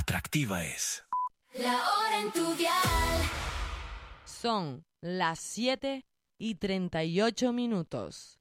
atractiva es. La hora en tu dial. Son las 7:38.